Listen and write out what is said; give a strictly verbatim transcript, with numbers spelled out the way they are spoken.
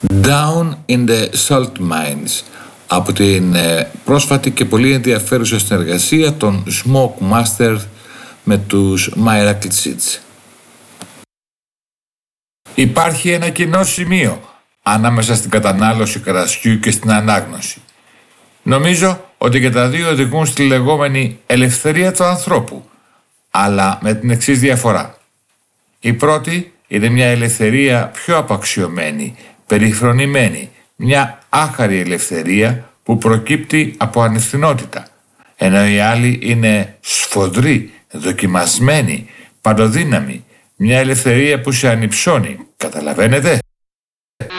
Down in the Salt Mines, από την ε, πρόσφατη και πολύ ενδιαφέρουσα συνεργασία των Smoke Master με τους Miracle Seeds. Υπάρχει ένα κοινό σημείο ανάμεσα στην κατανάλωση κρασιού και στην ανάγνωση. Νομίζω ότι και τα δύο οδηγούν στη λεγόμενη ελευθερία του ανθρώπου, αλλά με την εξής διαφορά. Η πρώτη είναι μια ελευθερία πιο απαξιωμένη, περιφρονημένη, μια άχαρη ελευθερία που προκύπτει από ανευθυνότητα, ενώ η άλλη είναι σφοδρή, δοκιμασμένη, παντοδύναμη, μια ελευθερία που σε ανυψώνει, καταλαβαίνετε?